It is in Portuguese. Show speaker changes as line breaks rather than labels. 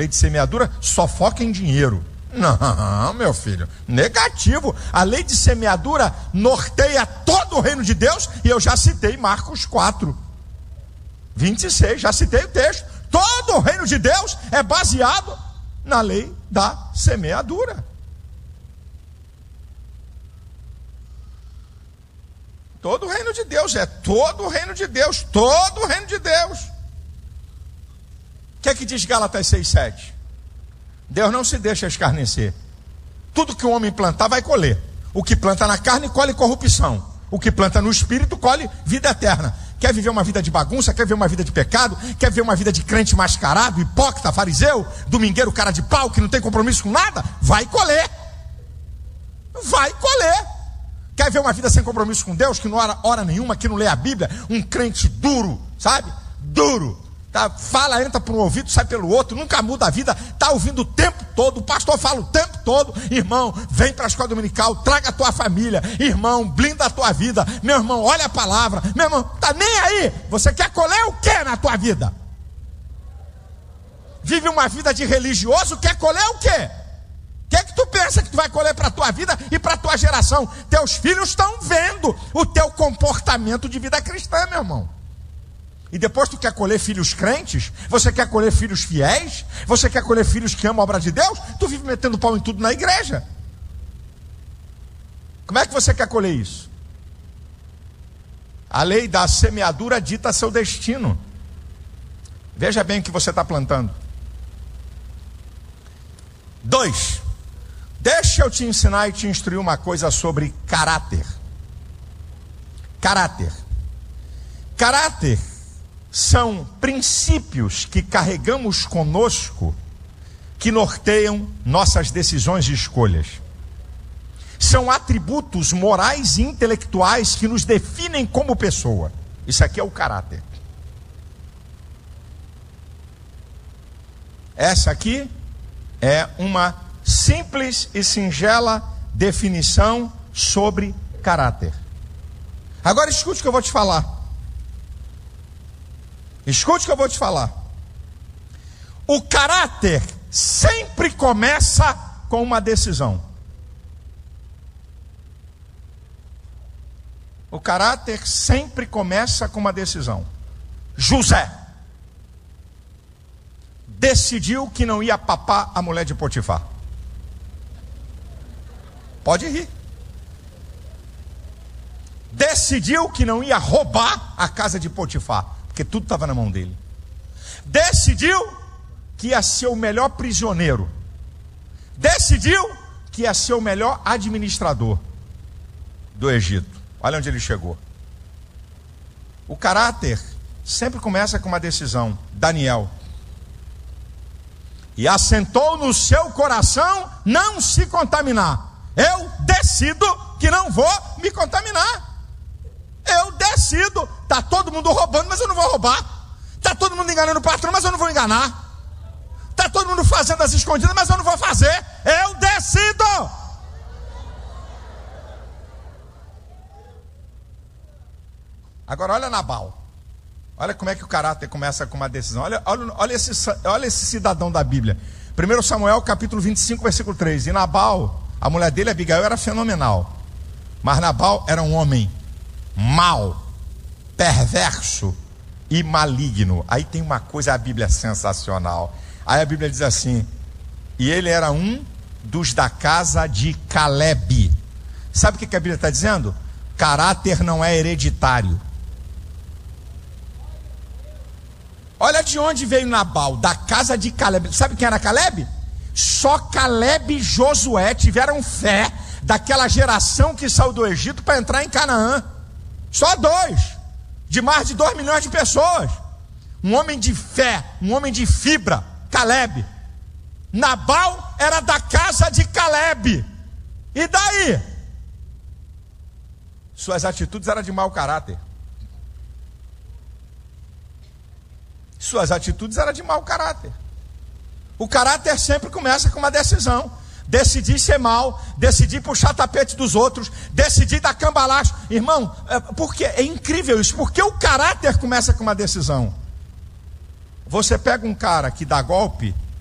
lei de semeadura só foca em dinheiro. Não, meu filho, negativo. A lei de semeadura norteia todo o reino de Deus, e eu já citei Marcos 4, 26, já citei o texto. Todo o reino de Deus é baseado na lei da semeadura. Todo o reino de Deus, todo o reino de Deus, todo o reino de Deus. O que é que diz Gálatas 6,7? Deus não se deixa escarnecer. Tudo que o homem plantar vai colher. O que planta na carne colhe corrupção. O que planta no espírito colhe vida eterna. Quer viver uma vida de bagunça? Quer viver uma vida de pecado? Quer viver uma vida de crente mascarado, hipócrita, fariseu, domingueiro, cara de pau, que não tem compromisso com nada? Vai colher. Vai colher. Quer ver uma vida sem compromisso com Deus, que não ora hora nenhuma, que não lê a Bíblia? Um crente duro, sabe? Duro. Tá? Fala, entra por um ouvido, sai pelo outro, nunca muda a vida, está ouvindo o tempo todo, o pastor fala o tempo todo. Irmão, vem para a escola dominical, traga a tua família. Irmão, blinda a tua vida. Meu irmão, olha a palavra. Meu irmão, tá nem aí. Você quer colher o que na tua vida? Vive uma vida de religioso, quer colher o quê? O que é que tu pensa que tu vai colher para a tua vida e para a tua geração? Teus filhos estão vendo o teu comportamento de vida cristã, meu irmão. E depois tu quer colher filhos crentes? Você quer colher filhos fiéis? Você quer colher filhos que amam a obra de Deus? Tu vive metendo pau em tudo na igreja. Como é que você quer colher isso? A lei da semeadura dita seu destino. Veja bem o que você está plantando. 2. Deixa eu te ensinar e te instruir uma coisa sobre caráter. Caráter. Caráter são princípios que carregamos conosco, que norteiam nossas decisões e escolhas. São atributos morais e intelectuais que nos definem como pessoa. Isso aqui é o caráter. Essa aqui é uma simples e singela definição sobre caráter. Agora escute o que eu vou te falar. Escute o que eu vou te falar. O caráter sempre começa com uma decisão. O caráter sempre começa com uma decisão. José decidiu que não ia papar a mulher de Potifar. Pode rir. Decidiu que não ia roubar a casa de Potifar, porque tudo estava na mão dele. Decidiu que ia ser o melhor prisioneiro. Decidiu que ia ser o melhor administrador do Egito. Olha onde ele chegou. O caráter sempre começa com uma decisão. Daniel. E assentou no seu coração não se contaminar. Eu decido que não vou me contaminar. Eu decido. Está todo mundo roubando, mas eu não vou roubar. Está todo mundo enganando o patrão, mas eu não vou enganar. Está todo mundo fazendo as escondidas, mas eu não vou fazer. Eu decido. Agora olha Nabal. Olha como é que o caráter começa com uma decisão. Olha esse cidadão da Bíblia. 1 Samuel capítulo 25, versículo 3. E Nabal, a mulher dele, Abigail, era fenomenal. Mas Nabal era um homem mau, perverso e maligno. Aí tem uma coisa, a Bíblia é sensacional. Aí a Bíblia diz assim: e ele era um dos da casa de Calebe. Sabe o que a Bíblia está dizendo? Caráter não é hereditário. Olha de onde veio Nabal, da casa de Calebe. Sabe quem era Calebe? Só Calebe e Josué tiveram fé daquela geração que saiu do Egito para entrar em Canaã. Só 2, de mais de 2 milhões de pessoas. Um homem de fé, um homem de fibra, Calebe. Nabal era da casa de Calebe. E daí? Suas atitudes eram de mau caráter. Suas atitudes eram de mau caráter. O caráter sempre começa com uma decisão. Decidir ser mal, decidir puxar tapete dos outros, decidir dar cambalacho. Irmão, porque é incrível isso, porque o caráter começa com uma decisão. Você pega um cara que dá golpe